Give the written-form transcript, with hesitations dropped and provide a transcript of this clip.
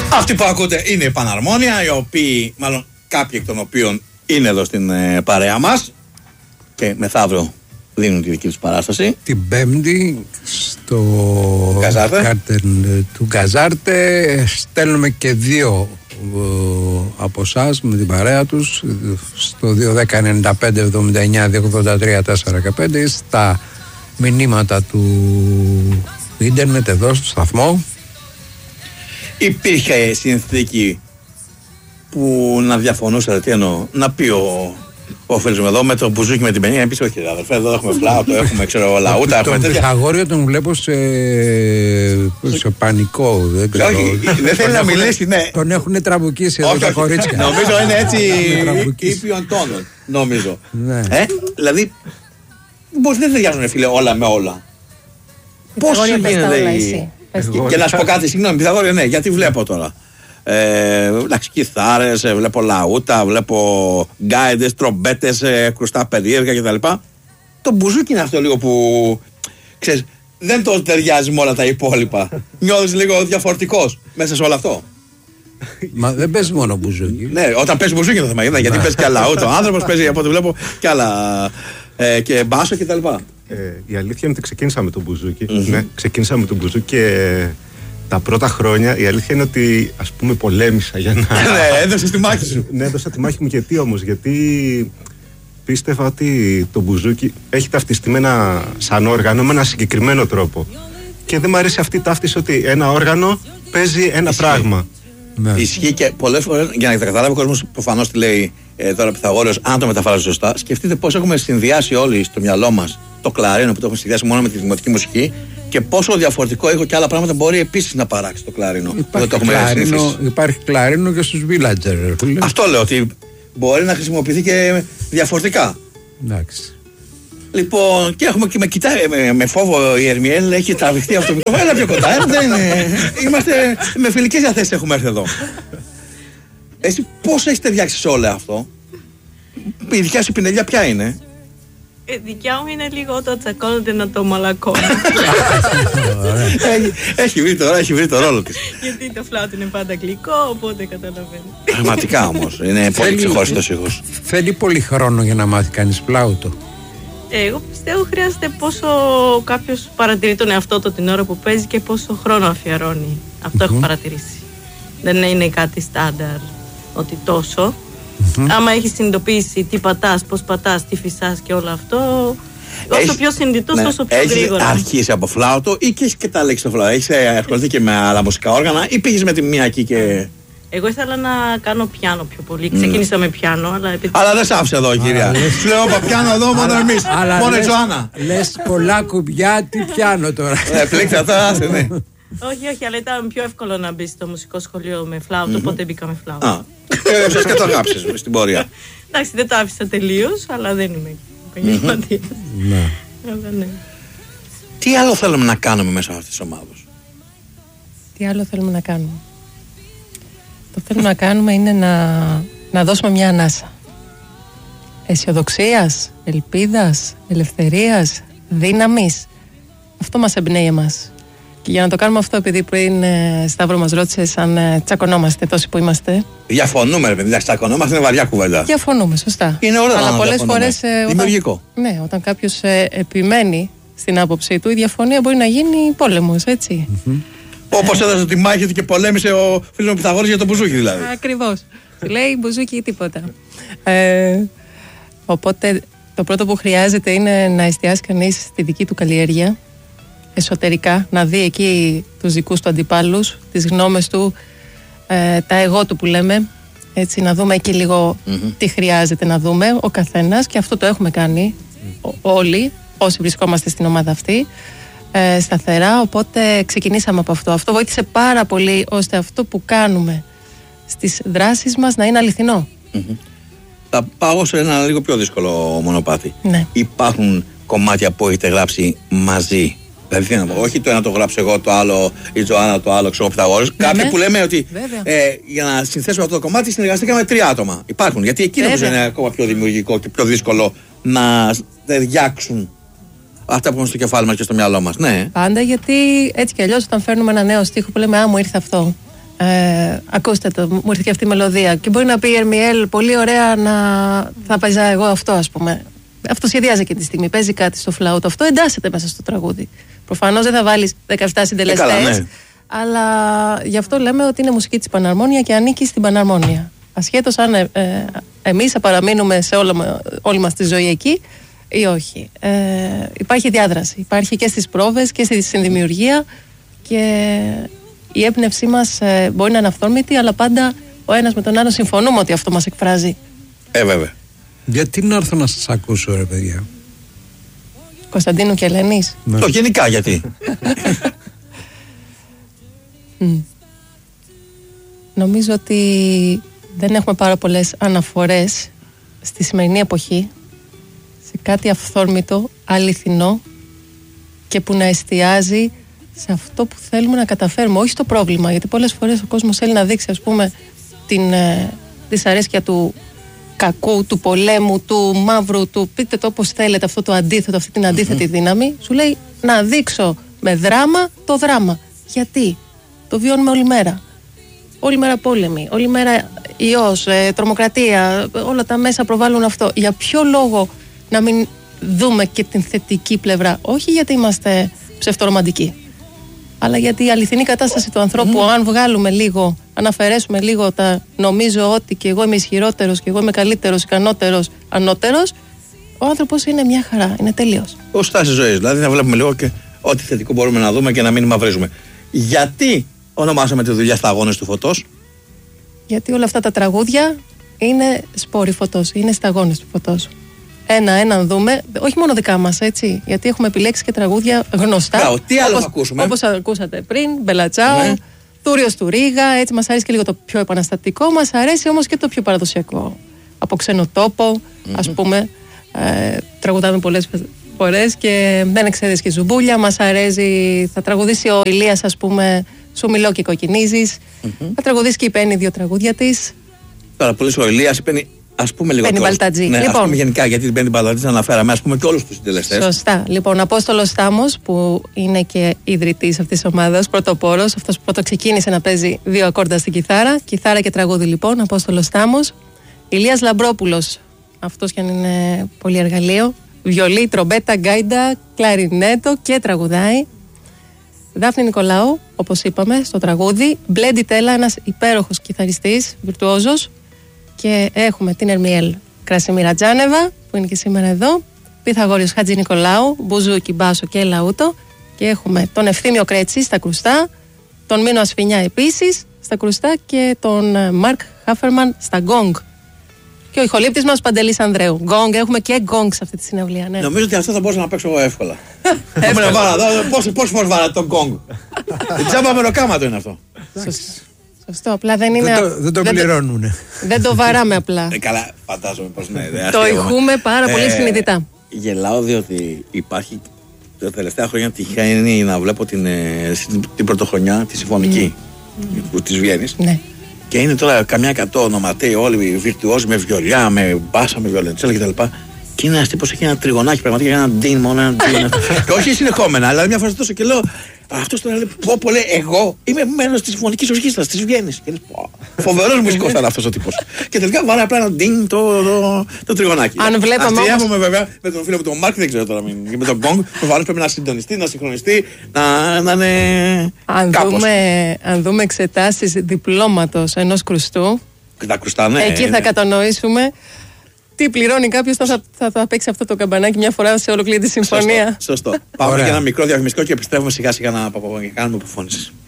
Αυτοί που ακούτε είναι η Παναρμόνια, οι οποίοι, μάλλον κάποιοι εκ των οποίων είναι εδώ στην παρέα μας και μεθαύριο δίνουν τη δική τους παράσταση. Την Πέμπτη στο Κάρτερν του Γκαζάρτε στέλνουμε και δύο από εσάς με την παρέα τους στο 2-10-95-79-283-4 και 5 στα μηνύματα του ίντερνετ εδώ στο σταθμό. Υπήρχε συνθήκη που να διαφωνούσατε, τι εννοώ, να πει ο φίλος μου εδώ με το μπουζούκι με την πενία, επίσης όχι αδερφέ, εδώ έχουμε φλάουτο, έχουμε ξέρω λαούτα, έχουμε τέτοια. Τον Πυθαγόριο τον βλέπω σε πανικό, δεν ξέρω. Όχι, δεν θέλει να μιλήσει, ναι. Τον έχουν τραμπουκίσει εδώ τα κορίτσια. Νομίζω είναι έτσι ήπιον τόνων, νομίζω. Δηλαδή, πώς δεν ταιριάζουν φίλε όλα με όλα. Πώς γίνεται και να σου πω κάτι, συγγνώμη, Πυθαγόριο, ναι, γιατί βλέπω τώρα. Εντάξει, κιθάρες, βλέπω λαούτα, βλέπω γκάιντες, τρομπέτες, κρουστά περίεργα κτλ. Το μπουζούκι είναι αυτό λίγο που ξέρεις, δεν το ταιριάζει με όλα τα υπόλοιπα. Νιώθεις λίγο διαφορετικός μέσα σε όλο αυτό. Μα δεν παίζει μόνο μπουζούκι. Ναι, όταν παίζει μπουζούκι είναι το θέμα, γιατί παίζει και λαούτα. Ο άνθρωπος παίζει από ό,τι βλέπω και άλλα και μπάσο κτλ. Η αλήθεια είναι ότι ξεκίνησα με τον μπουζούκι. Ναι, ξεκίνησα με τον μπουζούκι και τα πρώτα χρόνια η αλήθεια είναι ότι ας πούμε πολέμησα για να. Ναι, έδωσες τη μάχη σου. Ναι, έδωσα τη μάχη μου. Γιατί όμως, γιατί πίστευα ότι το μπουζούκι έχει ταυτιστεί σαν όργανο με ένα συγκεκριμένο τρόπο. Και δεν μου αρέσει αυτή η ταύτιση ότι ένα όργανο παίζει ένα πράγμα. Ναι. Ισχύει και πολλές φορές, για να καταλάβει ο κόσμος προφανώς τι λέει τώρα Πυθαγόριος, αν το μεταφράζει σωστά, σκεφτείτε πώς έχουμε συνδυάσει όλοι στο μυαλό μας το κλαρίνο που το έχουμε συνδυάσει μόνο με τη δημοτική μουσική και πόσο διαφορετικό ήχο και άλλα πράγματα μπορεί επίσης να παράξει το κλαρίνο. Υπάρχει κλαρίνο και στους villager. Αυτό λέω, ότι μπορεί να χρησιμοποιηθεί και διαφορετικά. Εντάξει. Λοιπόν, και έχουμε και με κοιτάει με φόβο η Ερμιέλ, έχει τραβηχτεί αυτό το μικρόφωνο. Έλα πιο κοντά, δεν είναι. Είμαστε με φιλικές διαθέσεις έχουμε έρθει εδώ. Εσύ πώς έχεις ταιριάξει σε όλο αυτό? Η δικιά σου πινελιά ποια είναι? Δικιά μου είναι λίγο όταν τσακώνονται να το μαλακώνω. Έχει βρει το ρόλο της. Γιατί το φλάουτ είναι πάντα γλυκό, οπότε καταλαβαίνω. Πραγματικά όμως, είναι πολύ ψυχόστος ήχος. Θέλει πολύ χρόνο για να μάθει κανείς φλάουτο. Εγώ πιστεύω χρειάζεται πόσο κάποιος παρατηρεί τον εαυτό του την ώρα που παίζει και πόσο χρόνο αφιερώνει. Αυτό έχω παρατηρήσει. Δεν είναι κάτι στάνταρ ότι τόσο. Άμα έχεις συνειδητοποιήσει τι πατάς, πώς πατάς, τι φυσάς και όλο αυτό, όσο πιο συνειδητός, τόσο πιο γρήγορα. Έχεις αρχίσει από φλάουτο ή και έχεις και τα λέξεις στο φλάουτο? Έχεις ασχοληθεί και με άλλα μουσικά όργανα ή πήγες με τη μία εκεί και. Εγώ ήθελα να κάνω πιάνο πιο πολύ. Ξεκίνησα με πιάνο, αλλά δεν σ' άφησε εδώ, κυρία. Σου λέω είπα πιάνο εδώ, μόνο εμείς. Μόνο η Τζοάννα. Λες πολλά κουμπιά, τι πιάνο τώρα. Πλήξα τώρα, ναι. Όχι, αλλά ήταν πιο εύκολο να μπει στο μουσικό σχολείο με φλάουτο, οπότε μπήκα με φλάουτο. Και το αγάπησες στην πορεία. Εντάξει, δεν το άφησα τελείως, αλλά δεν είμαι επαγγελματίας. Ναι. Τι άλλο θέλουμε να κάνουμε μέσα αυτής της ομάδας? Τι άλλο θέλουμε να κάνουμε? Το θέλουμε να κάνουμε είναι να δώσουμε μια ανάσα αισιοδοξίας, ελπίδας, ελευθερίας, δύναμης. Αυτό μας εμπνέει εμάς. Και για να το κάνουμε αυτό, επειδή πριν Σταύρο μας ρώτησες αν τσακωνόμαστε τόσοι που είμαστε. Διαφωνούμε, ρε παιδί, τσακωνόμαστε, είναι βαριά κουβέντα. Διαφωνούμε, σωστά. Είναι ωραίο. Αλλά πολλές φορές. Δημιουργικό. Ναι, όταν κάποιος επιμένει στην άποψή του, η διαφωνία μπορεί να γίνει πόλεμος, έτσι. Όπως έδωσε τη μάχη του και πολέμησε ο φίλος μου Πυθαγόρης για το μπουζούκι, δηλαδή. Ακριβώς. Λέει μπουζούκι ή τίποτα. Οπότε το πρώτο που χρειάζεται είναι να εστιάσει κανείς στη δική του καλλιέργεια, εσωτερικά, να δει εκεί τους δικούς του αντιπάλους, τις γνώμες του, τα εγώ του που λέμε, έτσι, να δούμε εκεί λίγο τι χρειάζεται να δούμε ο καθένας, και αυτό το έχουμε κάνει όλοι όσοι βρισκόμαστε στην ομάδα αυτή σταθερά, οπότε ξεκινήσαμε από αυτό. Αυτό βοήθησε πάρα πολύ ώστε αυτό που κάνουμε στις δράσεις μας να είναι αληθινό. Θα πάω σε ένα λίγο πιο δύσκολο μονοπάτι. Ναι. Υπάρχουν κομμάτια που έχετε γράψει μαζί? Δηλαδή, όχι το ένα το γράψω εγώ, το άλλο η Τζοάννα, το άλλο ξέρω ο Πυθαγόρης. Κάποιοι που λέμε ότι για να συνθέσουμε αυτό το κομμάτι συνεργαστήκαμε 3 άτομα. Υπάρχουν. Γιατί εκεί νομίζω είναι ακόμα πιο δημιουργικό και πιο δύσκολο να διάξουν αυτά που έχουμε στο κεφάλι μας και στο μυαλό μας. Ναι. Πάντα, γιατί έτσι κι αλλιώς όταν φέρνουμε ένα νέο στίχο που λέμε μου ήρθε αυτό. Ακούστε το, μου ήρθε και αυτή η μελωδία. Και μπορεί να πει η Ερμιέλ, πολύ ωραία, θα παίζα εγώ αυτό, ας πούμε. Αυτό σχεδιάζει και τη στιγμή. Παίζει κάτι στο φλάουτ. Αυτό εντάσσεται μέσα στο τραγούδι. Προφανώς δεν θα βάλεις 17 συντελεστές. Ναι. Αλλά γι' αυτό λέμε ότι είναι μουσική της Παναρμόνια και ανήκει στην Παναρμόνια. Ασχέτως αν εμείς θα παραμείνουμε σε όλη μας τη ζωή εκεί ή όχι. Υπάρχει διάδραση. Υπάρχει και στις πρόβες και στη συνδημιουργία. Και η έμπνευσή μας μπορεί να είναι αυθόρμητη, αλλά πάντα ο ένας με τον άλλο συμφωνούμε ότι αυτό μας εκφράζει. Βέβαια. Γιατί να έρθω να σας ακούσω, ρε παιδιά? Κωνσταντίνου και Ελένης. Ναι. Το γενικά γιατί? Νομίζω ότι δεν έχουμε πάρα πολλές αναφορές στη σημερινή εποχή σε κάτι αυθόρμητο, αληθινό και που να εστιάζει σε αυτό που θέλουμε να καταφέρουμε, όχι στο πρόβλημα. Γιατί πολλές φορές ο κόσμος θέλει να δείξει, ας πούμε, την δυσαρέσκεια του κακού, του πολέμου, του μαύρου, του πείτε το όπως θέλετε, αυτό το αντίθετο, αυτή την αντίθετη δύναμη. Σου λέει να δείξω με δράμα το δράμα. Γιατί? Το βιώνουμε όλη μέρα. Όλη μέρα πόλεμοι, όλη μέρα ιός, τρομοκρατία, όλα τα μέσα προβάλλουν αυτό. Για ποιο λόγο να μην δούμε και την θετική πλευρά? Όχι γιατί είμαστε ψευτορομαντικοί, αλλά γιατί η αληθινή κατάσταση του ανθρώπου, αν βγάλουμε λίγο, αν αφαιρέσουμε λίγο τα νομίζω ότι και εγώ είμαι ισχυρότερος και εγώ είμαι καλύτερος, ικανότερος, ανώτερος, ο άνθρωπος είναι μια χαρά, είναι τελείως. Ως στάση ζωής, δηλαδή να βλέπουμε λίγο και ό,τι θετικό μπορούμε να δούμε και να μην μαυρίζουμε. Γιατί ονομάσαμε τη δουλειά στα αγώνες του φωτός? Γιατί όλα αυτά τα τραγούδια είναι σπόροι φωτός, είναι σταγόνες του φωτός. Έναν δούμε, όχι μόνο δικά μας, έτσι. Γιατί έχουμε επιλέξει και τραγούδια γνωστά. Τι άλλο θα ακούσουμε? Όπως ακούσατε πριν, Μπελατσάο, Τούριος του Ρίγα, έτσι μας αρέσει και λίγο το πιο επαναστατικό, μας αρέσει όμως και το πιο παραδοσιακό. Από ξένο τόπο, ας πούμε. Τραγουδάμε πολλές φορές και δεν εξαίρεσαι και ζουμπούλια. Μας αρέσει, θα τραγουδήσει ο Ηλίας, ας πούμε, Σου μιλώ και κοκκινίζεις. Θα τραγουδήσει και η Πέννη 2 τραγούδια της. Τώρα, πολύ ο Ηλίας, η Πέννη. Ας πούμε λίγο Πέννη Μπαλτατζή. Ναι, λοιπόν, ας πούμε γενικά, γιατί την Πέννη Μπαλτατζή αναφέραμε, ας πούμε και όλους τους συντελεστές. Σωστά. Λοιπόν, Απόστολος Στάμος, που είναι και ιδρυτής αυτής της ομάδας, πρωτοπόρος, αυτός που πρώτο ξεκίνησε να παίζει 2 ακόρντα στην κιθάρα. Κιθάρα και τραγούδι, λοιπόν, Απόστολος Στάμος. Ηλίας Λαμπρόπουλος, αυτός κι αν είναι πολύ εργαλείο. Βιολί, τρομπέτα, γκάιντα, κλαρινέτο και τραγουδάει. Δάφνη Νικολάου, όπως είπαμε, στο τραγούδι. Μπλέντι Τέλα, ένας υπέροχος κιθαριστής, βιρτουόζος. Και έχουμε την Ερμιέλ Κρασιμίρα Τζάνεβα, που είναι και σήμερα εδώ. Πυθαγόριος Χατζη Νικολάου, μπουζούκι, μπάσο και λαούτο. Και έχουμε τον Ευθύμιο Κρέτσι στα κρουστά, τον Μίνο Ασφινιά επίσης στα κρουστά και τον Μαρκ Χάφερμαν στα γκόγκ. Και ο ηχολήπτης μας Παντελής Ανδρέου. Γκόγκ, έχουμε και γκόγκ σε αυτή τη συναυλία. Ναι. Νομίζω ότι αυτό θα μπορούσα να παίξω εγώ εύκολα. Πώς βάλατε τον γκόγκ? Τζάμπα μεροκάματο είναι αυτό. Σωστό, απλά δεν είναι. Δεν το πληρώνουν. Δεν το βαράμε απλά. Καλά, φαντάζομαι πως ναι. Το ηχούμε πάρα πολύ συνειδητά. Γελάω διότι υπάρχει τα τελευταία χρόνια τυχαίνει να βλέπω την πρωτοχρονιά, τη συμφωνική της Βιέννης. Ναι. Και είναι τώρα καμιά 100 ονοματέοι, όλοι βιρτουόζοι με βιολιά, με μπάσα, με βιολεντσέλα κτλ. Και είναι ένας τύπος, έχει ένα τριγωνάκι πραγματικά, ένα ντύν μόνο, ένα ντύν. Και όχι συνεχόμενα, αλλά μια φορά τόσο και λέω, αυτός τώρα λέει, πω λέει, εγώ είμαι μέρος της συμφωνικής ορχήστρας της Βιέννης. Και λέω, φοβερός μουσικός ήταν αυτός ο τύπος. Και τελικά βάλα απλά ένα ντύν το τριγωνάκι. Αν βλέπαμε. Αστειάζομαι βέβαια με τον φίλο μου τον Μάρκ, δεν ξέρω τώρα, με τον Γκόγκ. Προφανώς πρέπει να συντονιστεί, να συγχρονιστεί, να είναι. Αν δούμε εξετάσεις διπλώματος ενός κρουστού. Τα κρουστά, ναι. Εκεί θα κατανοήσουμε. Τι πληρώνει κάποιος, θα παίξει αυτό το καμπανάκι μια φορά σε ολοκλήρη τη συμφωνία. Σωστό. Πάμε για ένα μικρό διαφημιστικό και επιστρέφουμε σιγά σιγά να κάνουμε αποφώνηση.